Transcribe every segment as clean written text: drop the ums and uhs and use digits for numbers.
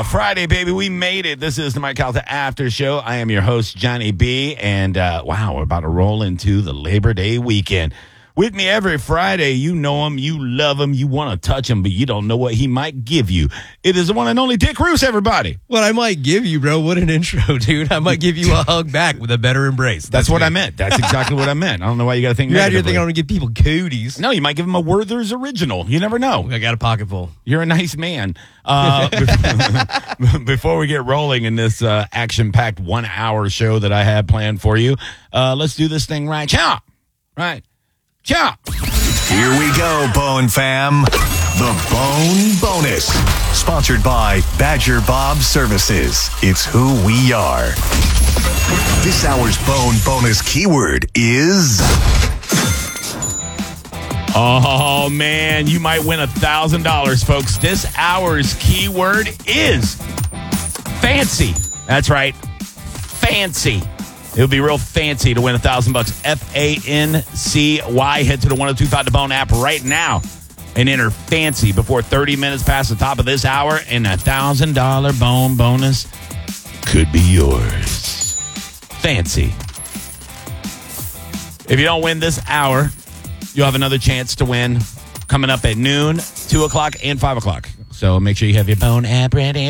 Friday, baby. We made it. This is the Mike Calta After Show. I am your host, Johnny B. And, wow, we're about to roll into the Labor Day weekend. With me every Friday, you know him, you love him, you want to touch him, but you don't know what he might give you. It is the one and only Dick Roos, everybody. What I might give you, bro, what an intro, dude. I might give you a hug back with a better embrace. That's what I meant. That's exactly what I meant. I don't know why you got to think You're out here negatively. thinking I'm going to give people cooties. No, you might give him a Werther's Original. You never know. I got a pocket full. You're a nice man. Before we get rolling in this action-packed 1 hour show that I had planned for you, let's do this thing right. Chop! Right. Chop! Here we go, Bone Fam. The Bone Bonus. Sponsored by Badger Bob Services. It's who we are. This hour's Bone Bonus keyword is... Oh, man, you might win $1,000, folks. This hour's keyword is fancy. That's right. Fancy. It would be real fancy to win $1,000. FANCY. Head to the 1025 The Bone app right now and enter fancy before 30 minutes past the top of this hour, and $1,000 Bone Bonus could be yours. Fancy. If you don't win this hour, you'll have another chance to win coming up at noon, 2 o'clock, and 5 o'clock. So make sure you have your Bone app ready,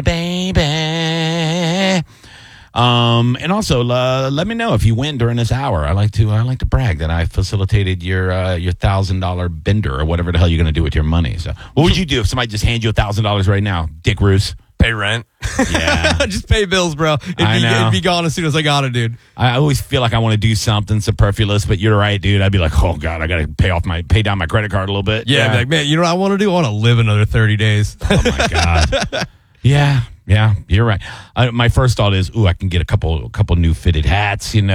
baby. And also, let me know if you win during this hour. I like to brag that I facilitated your $1,000 bender or whatever the hell you're going to do with your money. So, what would you do if somebody just handed you $1,000 right now, Dick Roos? Pay rent. Yeah. Just pay bills, bro. It'd be gone as soon as I got it, dude. I always feel like I want to do something superfluous, but you're right, dude. I'd be like, oh God, I got to pay down my credit card a little bit. Yeah, like, man, you know what I want to do? I want to live another 30 days. Oh my God. Yeah, you're right. My first thought is, I can get a couple new fitted hats, and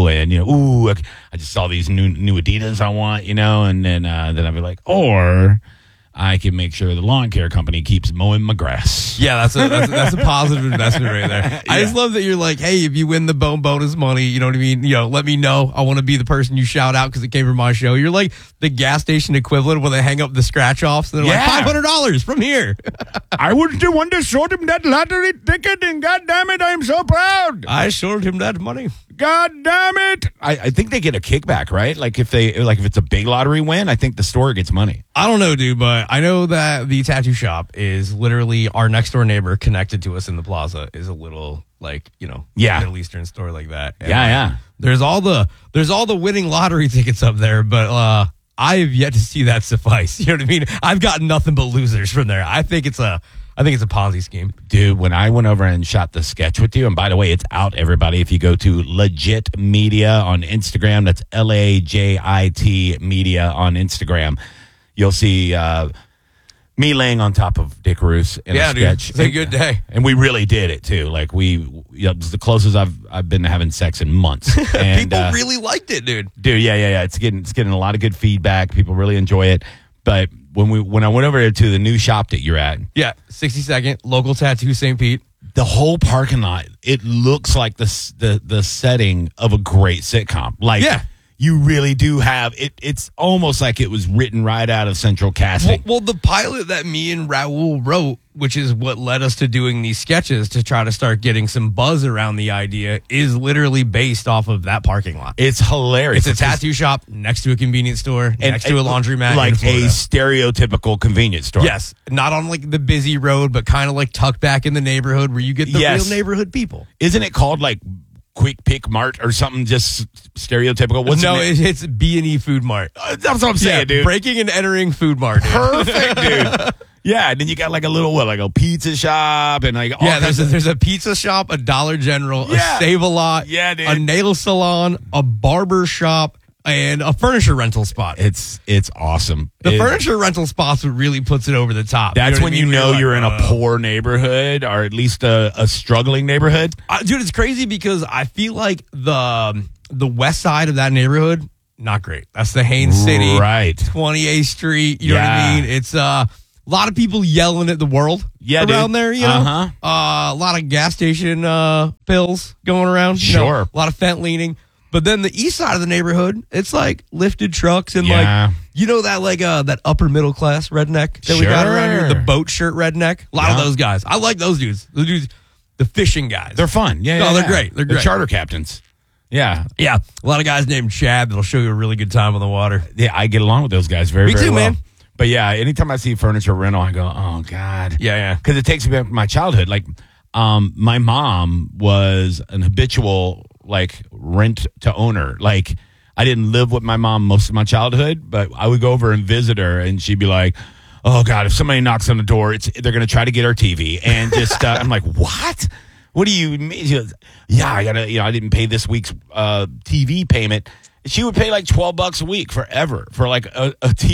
I just saw these new Adidas I want, and then I'd be like, or I can make sure the lawn care company keeps mowing my grass. Yeah, that's a positive investment right there. Yeah. I just love that you're like, hey, if you win the Bone Bonus money, you know what I mean? Let me know. I want to be the person you shout out because it came from my show. You're like the gas station equivalent when they hang up the scratch offs. They're like $500 from here. I was the one that showed him that lottery ticket, and God damn it, I'm so proud. I showed him that money. God damn it! I think they get a kickback, right? Like if it's a big lottery win, I think the store gets money. I don't know, dude, but I know that the tattoo shop is literally our next door neighbor connected to us in the plaza is a little Middle Eastern store like that. And yeah. There's all the winning lottery tickets up there, but I have yet to see that suffice. You know what I mean? I've got nothing but losers from there. I think it's a Ponzi scheme. Dude, when I went over and shot the sketch with you, and by the way, it's out, everybody. If you go to Legit Media on Instagram, that's LAJIT Media on Instagram, you'll see me laying on top of Dick Roos in a sketch. Dude, it's a good day. And we really did it, too. Like, it's the closest I've been to having sex in months. And, people really liked it, dude. Dude, yeah. It's getting a lot of good feedback. People really enjoy it. But when I went over to the new shop that you're at. Yeah, 62nd, local tattoo, St. Pete. The whole parking lot, it looks like the setting of a great sitcom. Like, you really do have it. It's almost like it was written right out of Central Casting. Well, the pilot that me and Raul wrote, which is what led us to doing these sketches to try to start getting some buzz around the idea, is literally based off of that parking lot. It's hilarious. It's a tattoo shop next to a convenience store, next to a laundromat. Like a stereotypical convenience store. Yes. Not on like the busy road, but kind of like tucked back in the neighborhood where you get the real neighborhood people. Isn't it called like Quick Pick Mart or something just stereotypical? It's B&E Food Mart. That's what I'm saying, dude. Breaking and entering Food Mart. Dude. Perfect, dude. Yeah, and then you got like a pizza shop and like there's a pizza shop, a Dollar General, a Save-A-Lot, dude. A nail salon, a barber shop, and a furniture rental spot. It's awesome. The furniture rental spots really puts it over the top. That's when you know you're in like, a poor neighborhood or at least a struggling neighborhood. Dude, it's crazy because I feel like the west side of that neighborhood, not great. That's the Haines City, right? 28th Street. You know what I mean? It's a lot of people yelling at the world around there. You know, a lot of gas station pills going around. Sure, a lot of fent leaning. But then the east side of the neighborhood, it's like lifted trucks and like You know that that upper middle class redneck that we got around here, the boat shirt redneck. A lot of those guys. I like those dudes. The dudes, the fishing guys. They're fun. Yeah, they're great. They're great. The charter captains. Yeah. Yeah. A lot of guys named Chad that'll show you a really good time on the water. Yeah, I get along with those guys very, Me very too, well. man. But yeah, anytime I see furniture rental, I go, oh, God. Yeah. Because it takes me back to my childhood. Like, my mom was an habitual, like, rent to owner. Like, I didn't live with my mom most of my childhood, but I would go over and visit her, and she'd be like, oh, God, if somebody knocks on the door, they're going to try to get our TV. And just, I'm like, what? What do you mean? She goes, yeah, I got to, I didn't pay this week's TV payment. She would pay like $12 a week forever for like a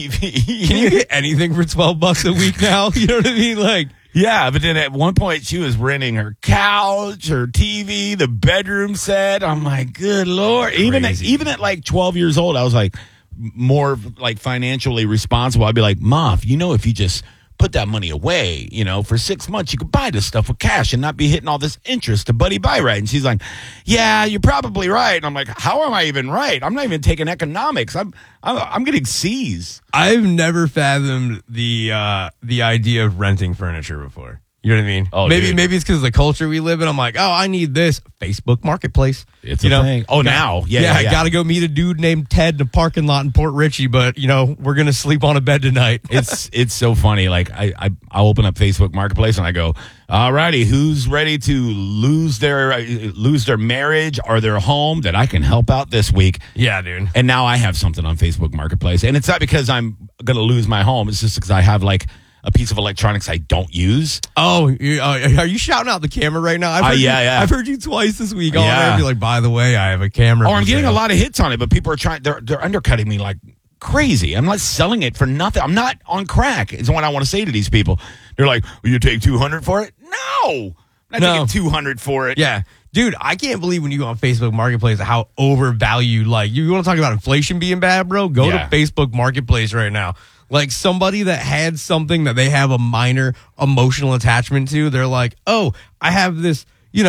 TV. Can you get anything for $12 a week now? You know what I mean? Like, yeah, but then at one point she was renting her couch, her TV, the bedroom set. I'm like, good Lord. Even at like 12 years old, I was like more like financially responsible. I'd be like, Ma, if you just put that money away, for 6 months, you could buy this stuff with cash and not be hitting all this interest to Buddy Buy Right. And she's like, yeah, you're probably right. And I'm like, how am I even right? I'm not even taking economics. I'm getting C's. I've never fathomed the idea of renting furniture before. You know what I mean? Oh, maybe dude. it's because of the culture we live in. I'm like, I need this. Facebook Marketplace. It's a thing. Oh, now. Yeah. I got to go meet a dude named Ted in a parking lot in Port Richey, but, we're going to sleep on a bed tonight. It's so funny. Like, I'll open up Facebook Marketplace and I go, all righty, who's ready to lose their marriage or their home that I can help out this week? Yeah, dude. And now I have something on Facebook Marketplace. And it's not because I'm going to lose my home. It's just because I have, like, a piece of electronics I don't use. Oh, are you shouting out the camera right now? I've heard you twice this week. I'd be like, by the way, I have a camera. Oh, I'm getting a lot of hits on it, but people are they're undercutting me like crazy. I'm not selling it for nothing. I'm not on crack, is what I want to say to these people. They're like, will you take $200 for it? No. I'm not taking $200 for it. Yeah. Dude, I can't believe when you go on Facebook Marketplace how overvalued, like, you want to talk about inflation being bad, bro? Go to Facebook Marketplace right now. Like, somebody that had something that they have a minor emotional attachment to, they're like, oh, I have this,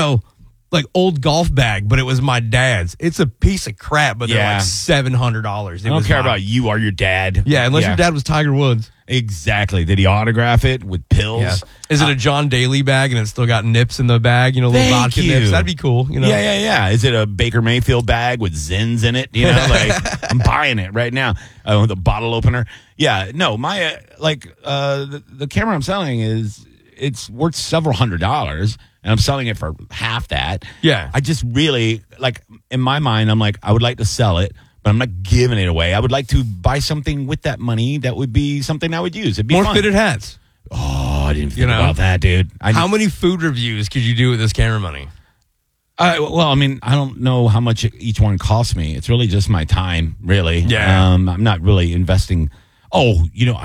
like old golf bag, but it was my dad's. It's a piece of crap, but they're like $700. I don't care about you or your dad. Yeah, unless your dad was Tiger Woods. Exactly. Did he autograph it with pills? Yeah. Is it a John Daly bag and it's still got nips in the bag? Little vodka nips. That'd be cool. Yeah. Is it a Baker Mayfield bag with Zins in it? Like, I'm buying it right now. With a bottle opener. Yeah. No, my the camera I'm selling it's worth several $100s. And I'm selling it for half that. Yeah. I just really, like, in my mind, I'm like, I would like to sell it, but I'm not giving it away. I would like to buy something with that money that would be something I would use. It'd be more fun. fitted hats. Oh, I didn't think about that, dude. How many food reviews could you do with this camera money? Well, I mean, I don't know how much each one costs me. It's really just my time, really. Yeah. I'm not really investing. Oh,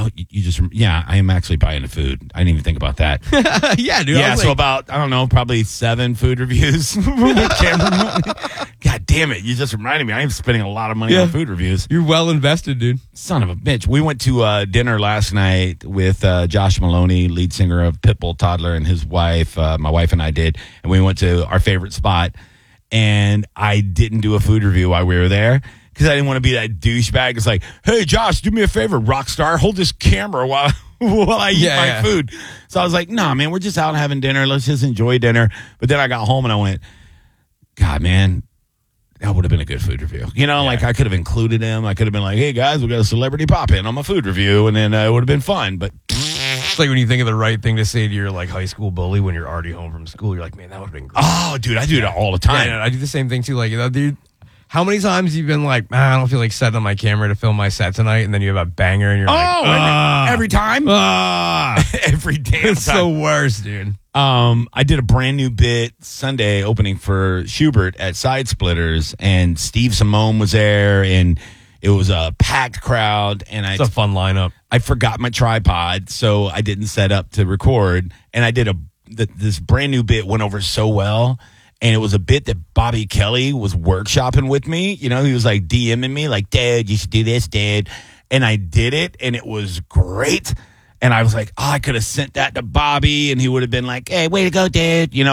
I am actually buying the food. I didn't even think about that. Yeah, dude. Yeah, so about, I don't know, probably 7 food reviews. Camera money. God damn it. You just reminded me. I am spending a lot of money on food reviews. You're well invested, dude. Son of a bitch. We went to dinner last night with Josh Maloney, lead singer of Pitbull Toddler, and his wife. My wife and I did. And we went to our favorite spot. And I didn't do a food review while we were there. Because I didn't want to be that douchebag. It's like, hey, Josh, do me a favor, rock star. Hold this camera while I eat my food. So I was like, nah, man, we're just out having dinner. Let's just enjoy dinner. But then I got home and I went, God, man, that would have been a good food review. Like I could have included him. I could have been like, hey, guys, we got a celebrity pop-in on my food review. And then it would have been fun. But it's like when you think of the right thing to say to your like high school bully when you're already home from school. You're like, man, that would have been great. Oh, dude, I do that all the time. Yeah, I do the same thing, too. Like, dude. How many times you've been like, I don't feel like setting on my camera to film my set tonight, and then you have a banger, and you're like, every time? Every damn time. It's the worst, dude. I did a brand new bit Sunday opening for Schubert at Side Splitters, and Steve Simone was there, and it was a packed crowd. And it's a fun lineup. I forgot my tripod, so I didn't set up to record, and I did this brand new bit went over so well. And it was a bit that Bobby Kelly was workshopping with me. He was like DMing me, like, Dad, you should do this, Dad. And I did it, and it was great. And I was like, oh, I could have sent that to Bobby, and he would have been like, "Hey, way to go, dude!" And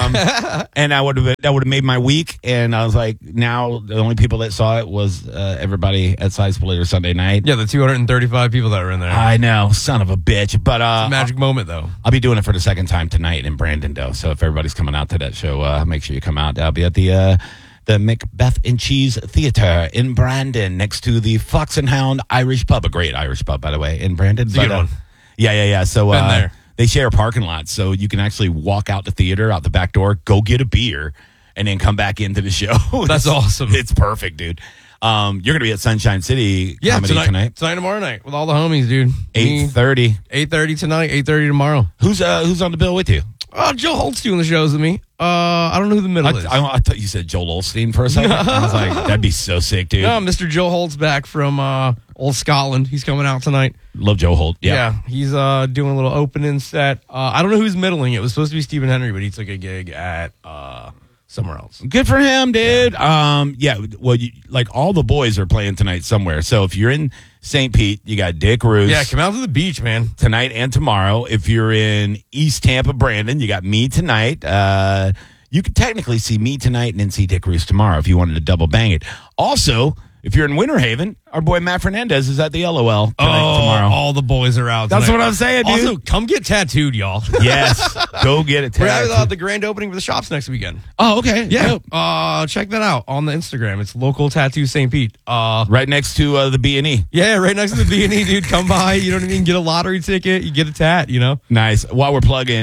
that would have made my week. And I was like, now the only people that saw it was everybody at Side Splitter Sunday night. Yeah, the 235 people that were in there. I know, son of a bitch. But it's a magic moment, though. I'll be doing it for the second time tonight in Brandon, though. So if everybody's coming out to that show, make sure you come out. I'll be at the Macbeth and Cheese Theater in Brandon, next to the Fox and Hound Irish Pub, a great Irish pub, by the way, in Brandon. It's a good one. Yeah. So Been there. They share a parking lot, so you can actually walk out the theater, out the back door, go get a beer, and then come back into the show. That's awesome. It's perfect, dude. You're going to be at Sunshine City Comedy tonight. Tonight, tomorrow night, with all the homies, dude. 8:30. 8:30 tonight, 8:30 tomorrow. Who's on the bill with you? Joe Holt's doing the shows with me. I don't know who the middle is. I thought you said Joel Osteen for a second. I was like, that'd be so sick, dude. No, Mr. Joe Holt's back from old Scotland. He's coming out tonight. Love Joe Holt. Yeah, he's doing a little opening set. I don't know who's middling. It was supposed to be Stephen Henry, but he took a gig at somewhere else. Good for him, dude. Well, like all the boys are playing tonight somewhere. So if you're in St. Pete, you got Dick Roos. Yeah, come out to the beach, man. Tonight and tomorrow. If you're in East Tampa, Brandon, you got me tonight. You could technically see me tonight and then see Dick Roos tomorrow if you wanted to double bang it. Also, if you're in Winter Haven, our boy Matt Fernandez is at the LOL tomorrow. All the boys are out tonight. That's what I'm saying, dude. Also, come get tattooed, y'all. Yes, go get it We're tattooed. at the grand opening for the shops next weekend. Oh, okay. Yeah. Check that out on the Instagram. It's Local Tattoo St. Pete. Right next to the B&E. Yeah, right next to the B&E, dude. Come by. You know what I mean? Get a lottery ticket. You get a tat, you know? Nice. While we're plugging,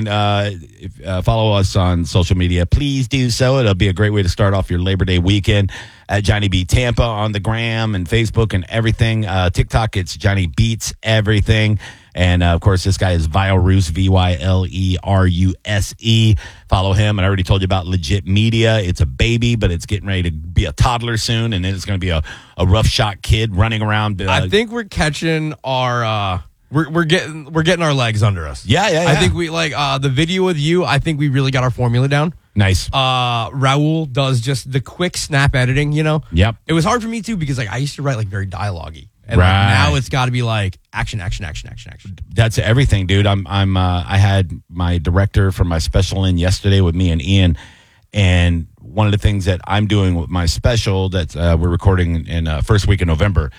follow us on social media. Please do so. It'll be a great way to start off your Labor Day weekend at Johnny B Tampa on the gram and Facebook and everything. TikTok, it's Johnny Beats Everything. And, of course, this guy is Vileruse, Vileruse. Follow him. And I already told you about Legit Media. It's a baby, but it's getting ready to be a toddler soon. And then it's going to be a rough shot kid running around. I think we're catching our we're getting our legs under us. Yeah. I think we like the video with you. I think we really got our formula down. Nice. Raul does just the quick snap editing, you know? Yep. It was hard for me too because like I used to write like very dialogue-y. And right. like, now it's got to be like action. That's everything, dude. I had my director from my special in yesterday with me and Ian, and one of the things that I'm doing with my special that we're recording in first week of November,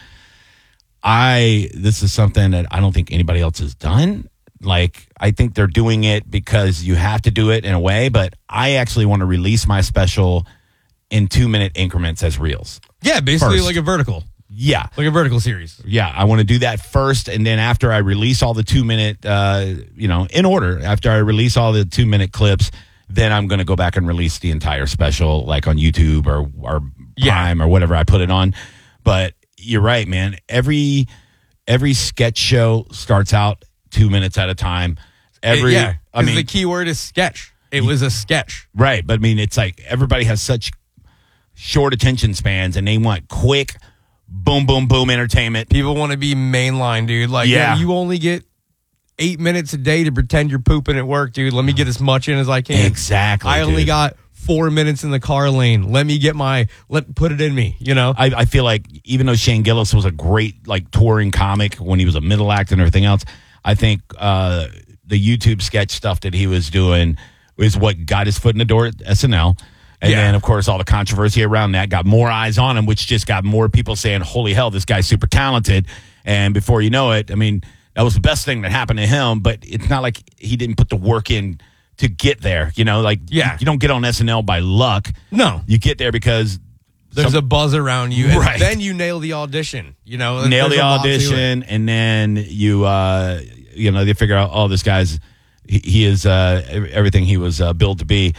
this is something that I don't think anybody else has done. Like, I think they're doing it because you have to do it in a way, but I actually want to release my special in 2-minute increments as reels. Yeah, basically first. like a vertical. Yeah. Like a vertical series. Yeah, I want to do that first, and then after I release all the 2-minute, in order, after I release all the 2-minute clips, then I'm going to go back and release the entire special, like on YouTube or Prime or whatever I put it on. But you're right, man. Every sketch show starts out 2 minutes at a time. The key word is sketch. It was a sketch. Right, but I mean, it's like everybody has such short attention spans, and they want quick, boom, boom, boom entertainment. People want to be mainline, dude. Like, you only get 8 minutes a day to pretend you're pooping at work, dude. Let me get as much in as I can. Exactly. I only got 4 minutes in the car lane. Let me get put it in me, you know? I feel like even though Shane Gillis was a great, like, touring comic when he was a middle act and everything else, I think the YouTube sketch stuff that he was doing is what got his foot in the door at SNL. And then, of course, all the controversy around that got more eyes on him, which just got more people saying, holy hell, this guy's super talented. And before you know it, I mean, that was the best thing that happened to him, but it's not like he didn't put the work in to get there. You know, like, you don't get on SNL by luck. No. You get there because there's a buzz around you, and right. then you nail the audition. You know, nail the audition, and then you they figure out, oh, this guy's he is everything he was billed to be.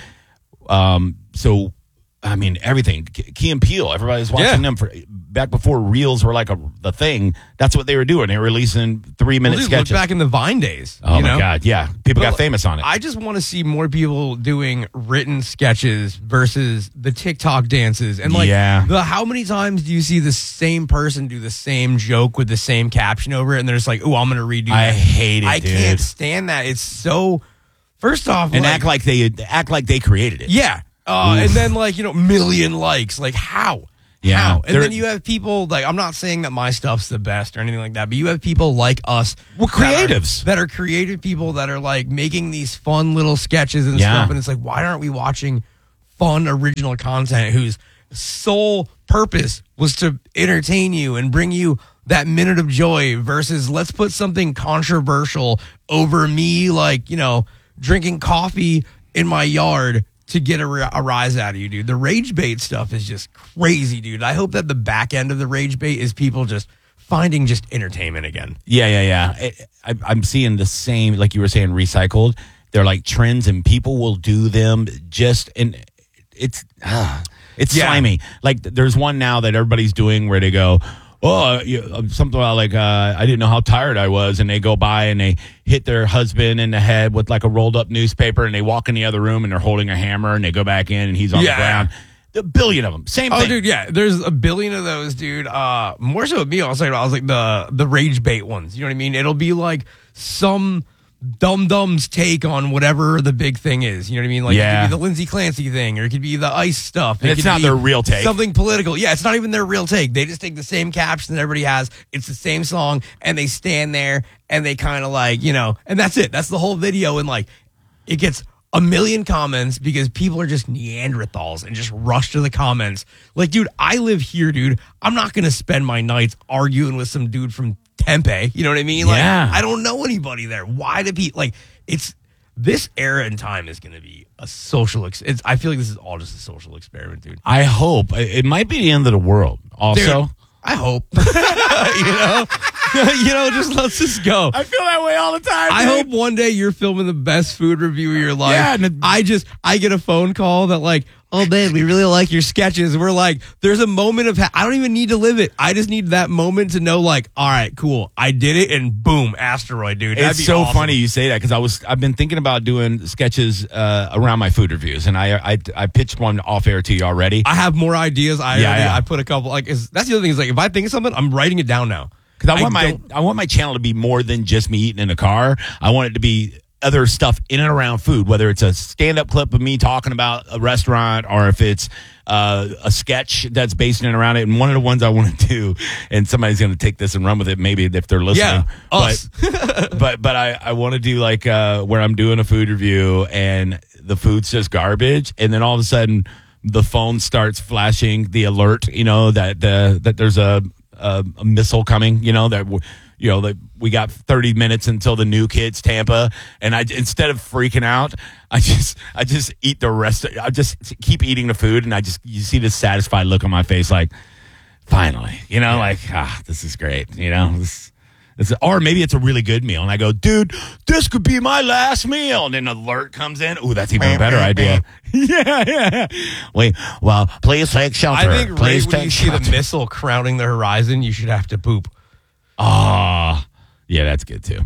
So, I mean, everything. Key and Peele, everybody's watching them back before reels were like the thing. That's what they were doing. They were releasing 3-minute sketches. Look back in the Vine days. Oh, my God, yeah. People got famous on it. I just want to see more people doing written sketches versus the TikTok dances. And, how many times do you see the same person do the same joke with the same caption over it, and they're just like, oh, I'm going to redo that. I hate it, dude. I can't stand that. It's so... First off... And act like they created it. Yeah. And then, million likes. Like, how? Yeah. How? And then you have people like, I'm not saying that my stuff's the best or anything like that, but you have people like us. We're creatives. That are creative people that are like making these fun little sketches and stuff. And it's like, why aren't we watching fun, original content whose sole purpose was to entertain you and bring you that minute of joy versus let's put something controversial over me, like, you know, drinking coffee in my yard to get a rise out of you, dude. The rage bait stuff is just crazy, dude. I hope that the back end of the rage bait is people just finding just entertainment again. Yeah. I'm seeing the same, like you were saying, recycled. They're like trends, and people will do them just, and it's slimy. Like there's one now that everybody's doing where they go, something about like, I didn't know how tired I was. And they go by and they hit their husband in the head with like a rolled up newspaper, and they walk in the other room and they're holding a hammer, and they go back in and he's on the ground. A billion of them. Same thing. Oh, dude, yeah. There's a billion of those, dude. More so with me, I was like the rage bait ones. You know what I mean? It'll be like some dum-dum's take on whatever the big thing is. You know what I mean? Like, it could be the Lindsay Clancy thing, or it could be the ICE stuff. And it's not their real take. Something political. Yeah, it's not even their real take. They just take the same caption that everybody has. It's the same song, and they stand there, and they kind of like, you know, and that's it. That's the whole video, and like, it gets a million comments because people are just Neanderthals and just rush to the comments. Like, dude, I live here, dude. I'm not going to spend my nights arguing with some dude from Tempe. You know what I mean? Like, I don't know anybody there. Why do people, like, it's, this era in time is going to be a social, I feel like this is all just a social experiment, dude. I hope. It might be the end of the world. Also. Dude, I hope. Just let's just go. I feel that way all the time. I hope one day you're filming the best food review of your life. Yeah, I get a phone call that like, oh man, we really like your sketches. We're like, there's a moment of, I don't even need to live it. I just need that moment to know, like, all right, cool, I did it, and boom, asteroid, dude. It's so awesome. Funny you say that, because I've been thinking about doing sketches around my food reviews, and I pitched one off air to you already. I have more ideas. I put a couple. Like, that's the other thing is, like, if I think of something, I'm writing it down now. Because I want my channel to be more than just me eating in a car. I want it to be other stuff in and around food, whether it's a stand-up clip of me talking about a restaurant, or if it's a sketch that's based in and around it. And one of the ones I want to do, and somebody's going to take this and run with it, maybe if they're listening. Yeah, us. But I want to do like where I'm doing a food review and the food's just garbage, and then all of a sudden the phone starts flashing the alert, you know, that there's a missile coming, you know, that we got 30 minutes until the nuke hits Tampa, and instead of freaking out, I just eat the rest. I just keep eating the food, and you see this satisfied look on my face, like, finally, you know, like, this is great, you know. Or maybe it's a really good meal, and I go, dude, this could be my last meal, and then an alert comes in. Ooh, that's even a better idea. Yeah. Wait, well, please take shelter. I think right when you see the missile crowning the horizon, you should have to poop. Yeah, that's good too.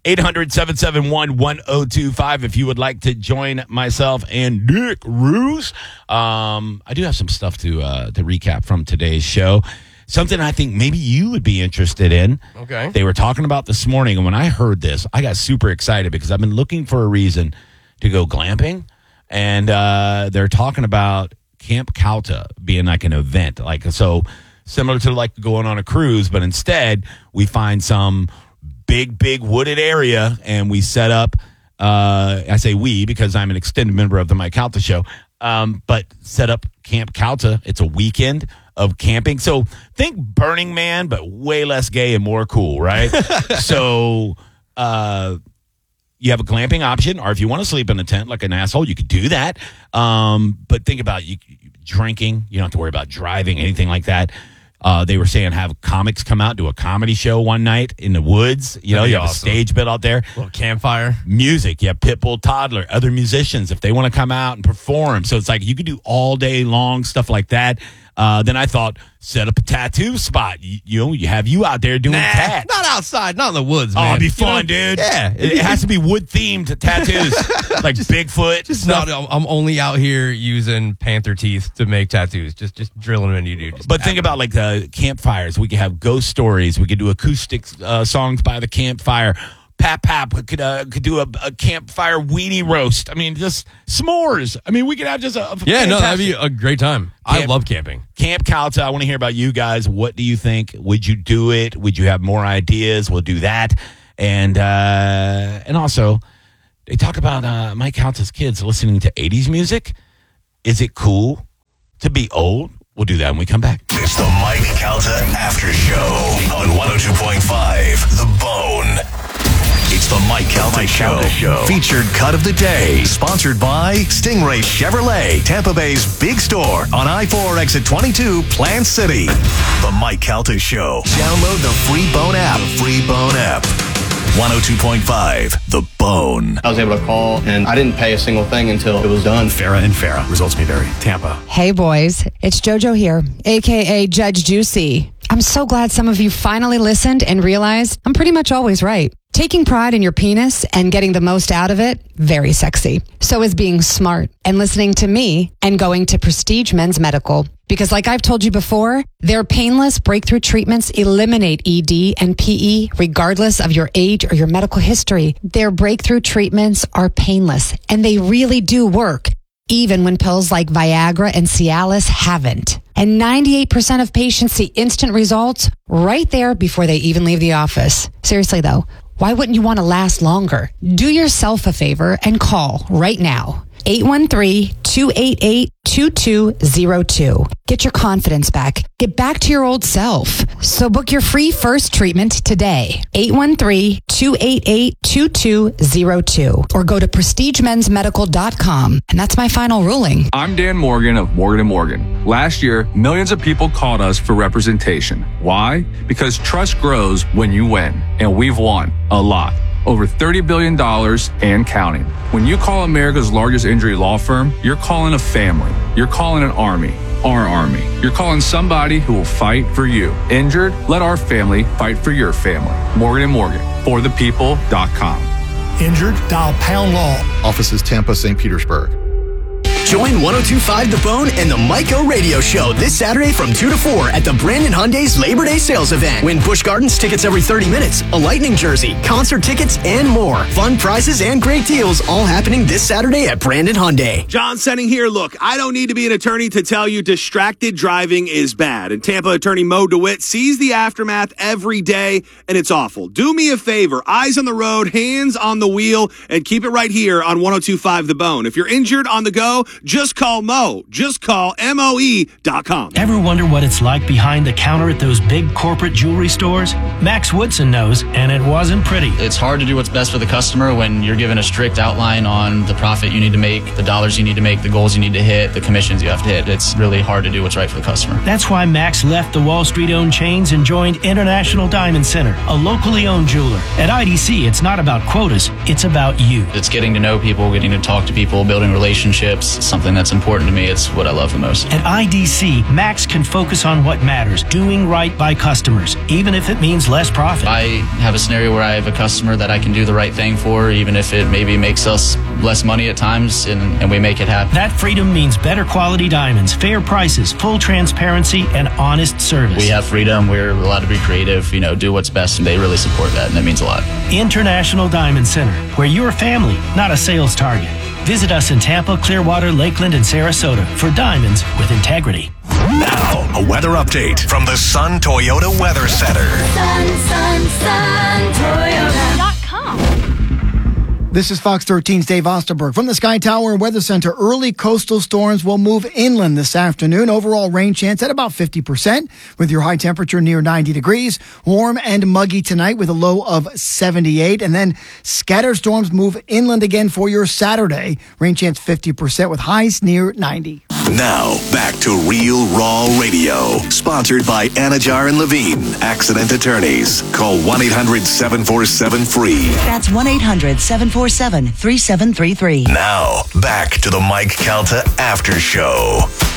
800-771-1025 if you would like to join myself and Nick Roos. I do have some stuff to recap from today's show. Something I think maybe you would be interested in. Okay. They were talking about this morning, and when I heard this, I got super excited because I've been looking for a reason to go glamping, and they're talking about Camp Calta being like an event, like so similar to like going on a cruise, but instead we find some big wooded area, and we set up. I say we because I'm an extended member of the Mike Calta Show, but set up Camp Calta. It's a weekend of camping. So think Burning Man, but way less gay and more cool, right? So you have a glamping option, or if you want to sleep in a tent like an asshole, you could do that. But think about you drinking. You don't have to worry about driving, anything like that. They were saying have comics come out, do a comedy show one night in the woods. You know, you have awesome. A stage bit out there. A little campfire. Music. You have Pitbull, Toddler, other musicians if they want to come out and perform. So it's like you could do all day long stuff like that. Then I thought, set up a tattoo spot. You have you out there doing tats. Not outside, not in the woods, man. Oh, it'd be fun, dude. Yeah. It has to be wood-themed tattoos. Like just, Bigfoot. Just not, I'm only out here using panther teeth to make tattoos. Just drilling them into you, dude. But think about like the campfires. We could have ghost stories. We could do acoustic songs by the campfire. Pap could do a campfire weenie roast. I mean, just s'mores. I mean, we could have just a that'd be a great time. I love camping. Camp Calta. I want to hear about you guys. What do you think? Would you do it? Would you have more ideas? We'll do that. And also, they talk about Mike Calta's kids listening to 80s music. Is it cool to be old? We'll do that when we come back. It's the Mike Calta After Show on 102.5 The Bone. It's the Mike Calta Show. Featured cut of the day. Sponsored by Stingray Chevrolet, Tampa Bay's big store on I-4 exit 22, Plant City. The Mike Calta Show. Download the free Bone app. 102.5 The Bone. I was able to call, and I didn't pay a single thing until it was done. Farrah and Farrah. Results may vary. Tampa. Hey, boys. It's JoJo here, a.k.a. Judge Juicy. I'm so glad some of you finally listened and realized I'm pretty much always right. Taking pride in your penis and getting the most out of it, very sexy. So is being smart and listening to me and going to Prestige Men's Medical. Because like I've told you before, their painless breakthrough treatments eliminate ED and PE regardless of your age or your medical history. Their breakthrough treatments are painless and they really do work, even when pills like Viagra and Cialis haven't. And 98% of patients see instant results right there before they even leave the office. Seriously though, why wouldn't you want to last longer? Do yourself a favor and call right now. 813-288-2202. Get your confidence back. Get back to your old self. So book your free first treatment today. 813-288-2202. Or go to prestigemensmedical.com. And that's my final ruling. I'm Dan Morgan of Morgan & Morgan. Last year, millions of people called us for representation. Why? Because trust grows when you win. And we've won a lot. Over $30 billion and counting. When you call America's largest injury law firm, you're calling a family. You're calling an army. Our army. You're calling somebody who will fight for you. Injured? Let our family fight for your family. Morgan & Morgan. ForThePeople.com. Injured? Dial Pound Law. Offices Tampa, St. Petersburg. Join 102.5 The Bone and the Mike O Radio Show this Saturday from 2 to 4 at the Brandon Hyundai's Labor Day sales event. Win Busch Gardens tickets every 30 minutes, a Lightning jersey, concert tickets, and more. Fun prizes and great deals all happening this Saturday at Brandon Hyundai. John Senning here. Look, I don't need to be an attorney to tell you distracted driving is bad. And Tampa attorney Mo DeWitt sees the aftermath every day, and it's awful. Do me a favor. Eyes on the road, hands on the wheel, and keep it right here on 102.5 The Bone. If you're injured on the go, just call Mo. Just call MOE.com. Ever wonder what it's like behind the counter at those big corporate jewelry stores? Max Woodson knows, and it wasn't pretty. It's hard to do what's best for the customer when you're given a strict outline on the profit you need to make, the dollars you need to make, the goals you need to hit, the commissions you have to hit. It's really hard to do what's right for the customer. That's why Max left the Wall Street-owned chains and joined International Diamond Center, a locally owned jeweler. At IDC, it's not about quotas, it's about you. It's getting to know people, getting to talk to people, building relationships, something that's important to me. It's what I love the most. At IDC, Max can focus on what matters, doing right by customers, even if it means less profit. I have a scenario where I have a customer that I can do the right thing for, even if it maybe makes us less money at times, and we make it happen. That freedom means better quality diamonds, fair prices, full transparency, and honest service. We have freedom. We're allowed to be creative, do what's best, and they really support that, and that means a lot. International Diamond Center, where you're a family, not a sales target. Visit us in Tampa, Clearwater, Lakeland, and Sarasota for diamonds with integrity. Now, a weather update from the Sun Toyota Weather Center. Toyota.com. This is Fox 13's Dave Osterberg. From the Sky Tower and Weather Center, early coastal storms will move inland this afternoon. Overall rain chance at about 50%, with your high temperature near 90 degrees. Warm and muggy tonight with a low of 78. And then scattered storms move inland again for your Saturday. Rain chance 50% with highs near 90. Now, back to Real Raw Radio. Sponsored by Anajar and Levine, Accident Attorneys. Call 1-800-747-FREE. That's 1-800-747-3733. Now, back to the Mike Calta After Show.